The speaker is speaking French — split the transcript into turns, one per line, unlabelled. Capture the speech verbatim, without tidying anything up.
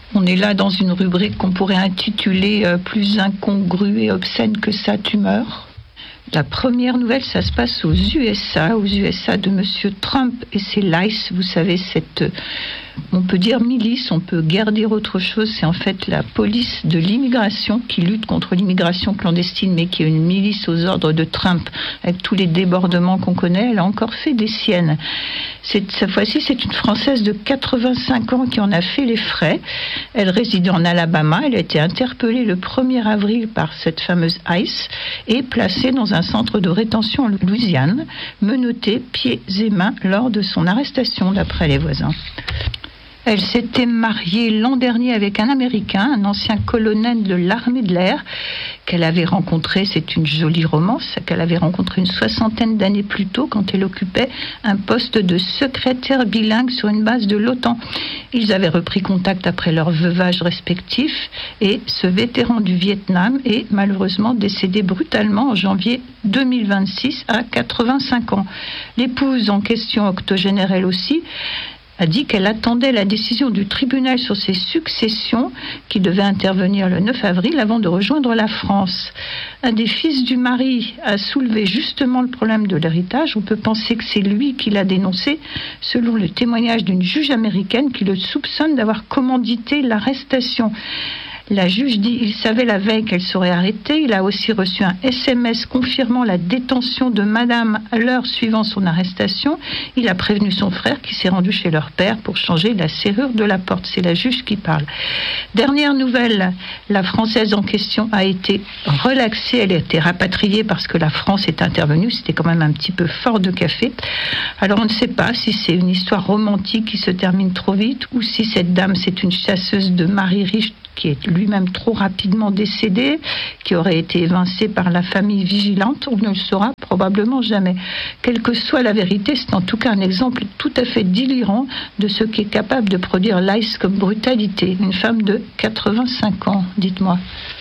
On est là dans une rubrique qu'on pourrait intituler euh, « Plus incongrue et obscène que sa tumeur ». La première nouvelle, ça se passe aux U S A, aux U S A de Monsieur Trump et ses lice. Vous savez, cette, on peut dire milice, on peut guère dire autre chose. C'est en fait la police de l'immigration qui lutte contre l'immigration clandestine, mais qui est une milice aux ordres de Trump, avec tous les débordements qu'on connaît. Elle a encore fait des siennes. C'est, cette fois-ci, c'est une Française de quatre-vingt-cinq ans qui en a fait les frais. Elle résidait en Alabama. Elle a été interpellée le premier avril par cette fameuse ICE et placée dans un centre de rétention en Louisiane, menottée pieds et mains lors de son arrestation, d'après les voisins. Elle s'était mariée l'an dernier avec un Américain, un ancien colonel de l'armée de l'air, qu'elle avait rencontré, c'est une jolie romance, qu'elle avait rencontré une soixantaine d'années plus tôt quand elle occupait un poste de secrétaire bilingue sur une base de l'OTAN. Ils avaient repris contact après leur veuvage respectif et ce vétéran du Vietnam est malheureusement décédé brutalement en janvier deux mille vingt-six à quatre-vingt-cinq ans. L'épouse en question, octogénaire elle aussi, a dit qu'elle attendait la décision du tribunal sur ses successions qui devait intervenir le neuf avril avant de rejoindre la France. Un des fils du mari a soulevé justement le problème de l'héritage. On peut penser que c'est lui qui l'a dénoncé, selon le témoignage d'une juge américaine qui le soupçonne d'avoir commandité l'arrestation. La juge dit qu'il savait la veille qu'elle serait arrêtée. Il a aussi reçu un S M S confirmant la détention de madame à l'heure suivant son arrestation. Il a prévenu son frère qui s'est rendu chez leur père pour changer la serrure de la porte. C'est la juge qui parle. Dernière nouvelle, la Française en question a été relaxée. Elle a été rapatriée parce que la France est intervenue. C'était quand même un petit peu fort de café. Alors on ne sait pas si c'est une histoire romantique qui se termine trop vite ou si cette dame c'est une chasseuse de mari riche qui est lui-même trop rapidement décédé, qui aurait été évincé par la famille vigilante, on ne le saura probablement jamais. Quelle que soit la vérité, c'est en tout cas un exemple tout à fait délirant de ce qui est capable de produire l'Ice comme brutalité. Une femme de quatre-vingt-cinq ans, dites-moi.